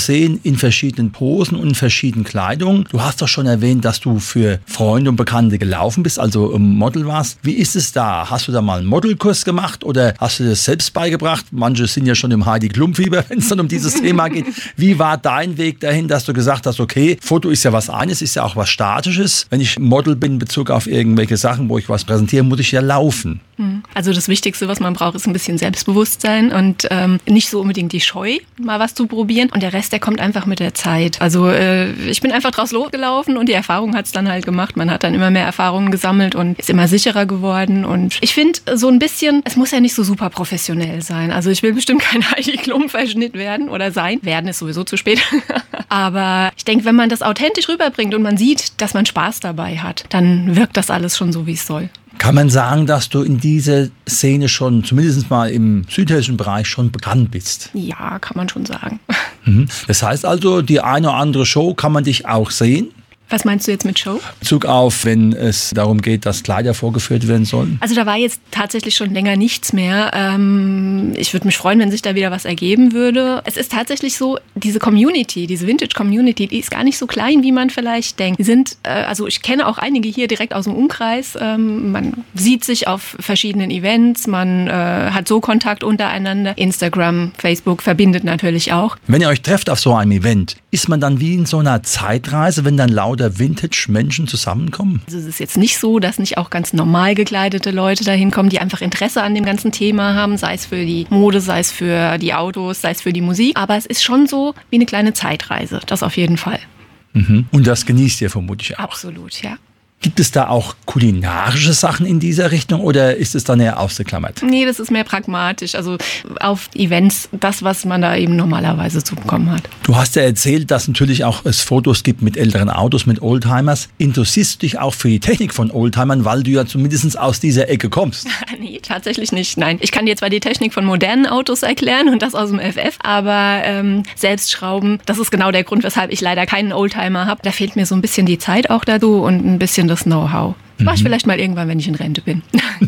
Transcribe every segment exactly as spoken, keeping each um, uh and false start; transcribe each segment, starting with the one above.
sehen in verschiedenen Posen und in verschiedenen Kleidungen. Du hast doch schon erwähnt, dass du für Freunde und Bekannte gelaufen bist, also Model warst. Wie ist es da? Hast du da mal einen Modelkurs gemacht oder hast du das selbst beigebracht? Manche sind ja schon im Heidi Klum-Fieber, wenn es dann um dieses Thema geht. Wie war dein Weg dahin, dass du gesagt hast, okay, Foto ist ja was eines, ist ja auch was Statisches. Wenn ich Model bin in Bezug auf irgendwelche Sachen, wo ich was präsentiere, muss ich ja laufen. Also das Wichtigste, was man braucht, ist ein bisschen Selbstbewusstsein und ähm, nicht so unbedingt die Scheu, mal was zu probieren. Und der Rest, der kommt einfach mit der Zeit. Also äh, ich bin einfach draus losgelaufen und die Erfahrung hat es dann halt gemacht. Man hat dann immer mehr Erfahrungen gesammelt und ist immer sicherer geworden. Und ich finde so ein bisschen, es muss ja nicht so super professionell sein. Also ich will bestimmt kein Heidi Klum-Verschnitt werden oder sein. Werden ist sowieso zu spät. Aber ich denke, wenn man das authentisch rüberbringt und man sieht, dass man Spaß dabei hat, dann wirkt das alles schon so, wie es soll. Kann man sagen, dass du in dieser Szene schon, zumindest mal im südhessischen Bereich, schon bekannt bist? Ja, kann man schon sagen. Das heißt also, die eine oder andere Show kann man dich auch sehen? Was meinst du jetzt mit Show? Bezug auf, wenn es darum geht, dass Kleider vorgeführt werden sollen? Also da war jetzt tatsächlich schon länger nichts mehr. Ähm, ich würde mich freuen, wenn sich da wieder was ergeben würde. Es ist tatsächlich so, diese Community, diese Vintage-Community, die ist gar nicht so klein, wie man vielleicht denkt. Die sind, äh, also ich kenne auch einige hier direkt aus dem Umkreis. Ähm, man sieht sich auf verschiedenen Events, man äh, hat so Kontakt untereinander. Instagram, Facebook verbindet natürlich auch. Wenn ihr euch trefft auf so einem Event, ist man dann wie in so einer Zeitreise, wenn dann laut oder Vintage-Menschen zusammenkommen? Also es ist jetzt nicht so, dass nicht auch ganz normal gekleidete Leute dahin kommen, die einfach Interesse an dem ganzen Thema haben, sei es für die Mode, sei es für die Autos, sei es für die Musik. Aber es ist schon so wie eine kleine Zeitreise, das auf jeden Fall. Mhm. Und das genießt ihr vermutlich auch? Absolut, ja. Gibt es da auch kulinarische Sachen in dieser Richtung oder ist es dann eher ausgeklammert? Nee, das ist mehr pragmatisch. Also auf Events, das, was man da eben normalerweise zu bekommen hat. Du hast ja erzählt, dass natürlich auch es Fotos gibt mit älteren Autos, mit Oldtimers. Interessierst du dich auch für die Technik von Oldtimern, weil du ja zumindest aus dieser Ecke kommst? Nee, tatsächlich nicht. Nein, ich kann dir zwar die Technik von modernen Autos erklären und das aus dem F F, aber ähm, selbst schrauben, das ist genau der Grund, weshalb ich leider keinen Oldtimer habe. Da fehlt mir so ein bisschen die Zeit auch dazu und ein bisschen das Know-how. Das mache ich vielleicht mal irgendwann, wenn ich in Rente bin.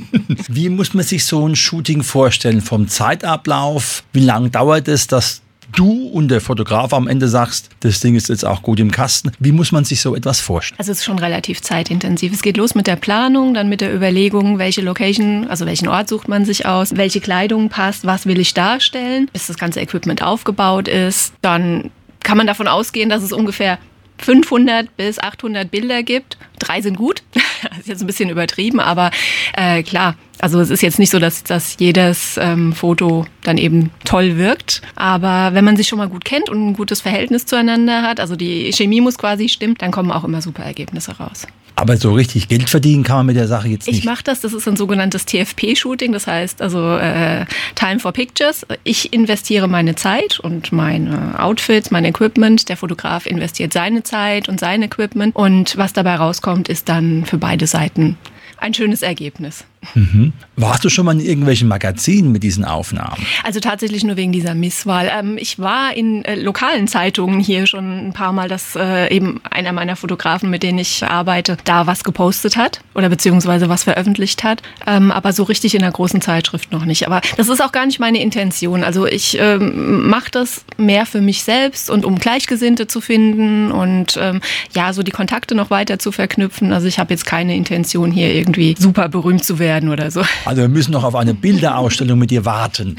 Wie muss man sich so ein Shooting vorstellen? Vom Zeitablauf? Wie lange dauert es, dass du und der Fotograf am Ende sagst, das Ding ist jetzt auch gut im Kasten? Wie muss man sich so etwas vorstellen? Also es ist schon relativ zeitintensiv. Es geht los mit der Planung, dann mit der Überlegung, welche Location, also welchen Ort sucht man sich aus, welche Kleidung passt, was will ich darstellen, bis das ganze Equipment aufgebaut ist. Dann kann man davon ausgehen, dass es ungefähr fünfhundert bis achthundert Bilder gibt. Drei sind gut. Das ist jetzt ein bisschen übertrieben, aber äh, klar, also es ist jetzt nicht so, dass, dass jedes ähm, Foto dann eben toll wirkt. Aber wenn man sich schon mal gut kennt und ein gutes Verhältnis zueinander hat, also die Chemie muss quasi stimmen, dann kommen auch immer super Ergebnisse raus. Aber so richtig Geld verdienen kann man mit der Sache jetzt nicht. Ich mache das, das ist ein sogenanntes T F P-Shooting, das heißt also äh, Time for Pictures. Ich investiere meine Zeit und meine Outfits, mein Equipment. Der Fotograf investiert seine Zeit und sein Equipment. Und was dabei rauskommt, ist dann für beide Seiten ein schönes Ergebnis. Mhm. Warst du schon mal in irgendwelchen Magazinen mit diesen Aufnahmen? Also tatsächlich nur wegen dieser Misswahl. Ähm, ich war in äh, lokalen Zeitungen hier schon ein paar Mal, dass äh, eben einer meiner Fotografen, mit denen ich arbeite, da was gepostet hat oder beziehungsweise was veröffentlicht hat. Ähm, aber so richtig in einer großen Zeitschrift noch nicht. Aber das ist auch gar nicht meine Intention. Also ich ähm, mache das mehr für mich selbst und um Gleichgesinnte zu finden und ähm, ja, so die Kontakte noch weiter zu verknüpfen. Also ich habe jetzt keine Intention, hier irgendwie super berühmt zu werden oder so. Also wir müssen noch auf eine Bilderausstellung mit dir warten.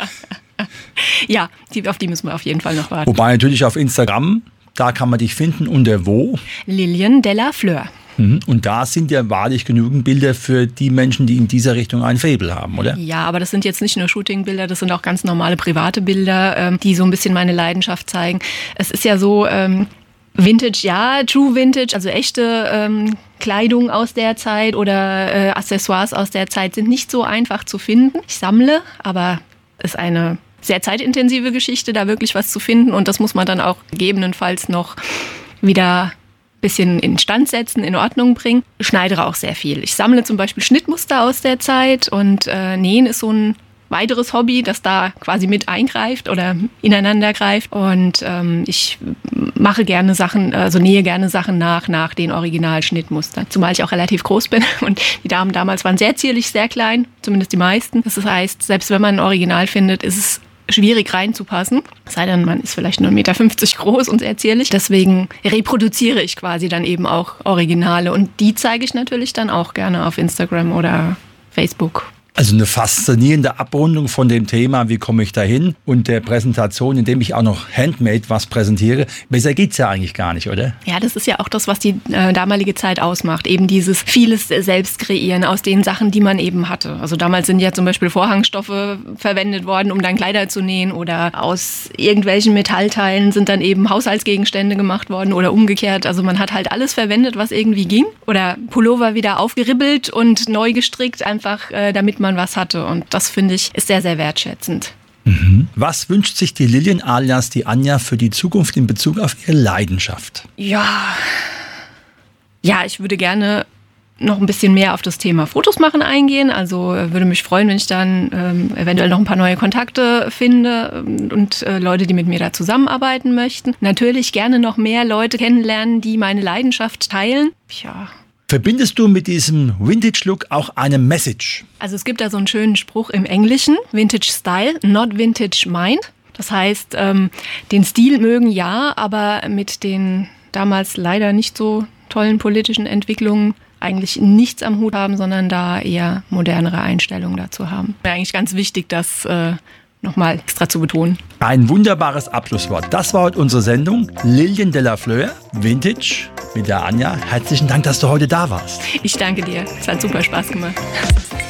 Ja, die, auf die müssen wir auf jeden Fall noch warten. Wobei natürlich auf Instagram, da kann man dich finden unter wo? Lilian de la Fleur. Und da sind ja wahrlich genügend Bilder für die Menschen, die in dieser Richtung ein Faible haben, oder? Ja, aber das sind jetzt nicht nur Shootingbilder, das sind auch ganz normale private Bilder, die so ein bisschen meine Leidenschaft zeigen. Es ist ja so, Vintage, ja, True Vintage, also echte ähm, Kleidung aus der Zeit oder äh, Accessoires aus der Zeit sind nicht so einfach zu finden. Ich sammle, aber es ist eine sehr zeitintensive Geschichte, da wirklich was zu finden und das muss man dann auch gegebenenfalls noch wieder ein bisschen instand setzen, in Ordnung bringen. Ich schneidere auch sehr viel. Ich sammle zum Beispiel Schnittmuster aus der Zeit und äh, Nähen ist so ein weiteres Hobby, das da quasi mit eingreift oder ineinander greift. Und ähm, ich mache gerne Sachen, also nähe gerne Sachen nach, nach den Originalschnittmustern. Zumal ich auch relativ groß bin und die Damen damals waren sehr zierlich, sehr klein, zumindest die meisten. Das heißt, selbst wenn man ein Original findet, ist es schwierig reinzupassen. Sei denn, man ist vielleicht nur eins Komma fünfzig Meter groß und sehr zierlich. Deswegen reproduziere ich quasi dann eben auch Originale. Und die zeige ich natürlich dann auch gerne auf Instagram oder Facebook. Also eine faszinierende Abrundung von dem Thema, wie komme ich da hin und der Präsentation, indem ich auch noch handmade was präsentiere. Besser geht's ja eigentlich gar nicht, oder? Ja, das ist ja auch das, was die äh, damalige Zeit ausmacht. Eben dieses vieles selbst kreieren aus den Sachen, die man eben hatte. Also damals sind ja zum Beispiel Vorhangstoffe verwendet worden, um dann Kleider zu nähen, oder aus irgendwelchen Metallteilen sind dann eben Haushaltsgegenstände gemacht worden oder umgekehrt. Also man hat halt alles verwendet, was irgendwie ging. Oder Pullover wieder aufgeribbelt und neu gestrickt, einfach äh, damit man man was hatte. Und das, finde ich, ist sehr, sehr wertschätzend. Mhm. Was wünscht sich die Lilian alias die Anja für die Zukunft in Bezug auf ihre Leidenschaft? Ja, ja, ich würde gerne noch ein bisschen mehr auf das Thema Fotos machen eingehen. Also würde mich freuen, wenn ich dann ähm, eventuell noch ein paar neue Kontakte finde und äh, Leute, die mit mir da zusammenarbeiten möchten. Natürlich gerne noch mehr Leute kennenlernen, die meine Leidenschaft teilen. Ja. Verbindest du mit diesem Vintage-Look auch eine Message? Also es gibt da so einen schönen Spruch im Englischen, Vintage Style, not Vintage Mind. Das heißt, ähm, den Stil mögen ja, aber mit den damals leider nicht so tollen politischen Entwicklungen eigentlich nichts am Hut haben, sondern da eher modernere Einstellungen dazu haben. Wäre eigentlich ganz wichtig, das äh, nochmal extra zu betonen. Ein wunderbares Abschlusswort. Das war heute unsere Sendung. Lilian de la Fleur, Vintage mit der Anja. Herzlichen Dank, dass du heute da warst. Ich danke dir. Es hat super Spaß gemacht.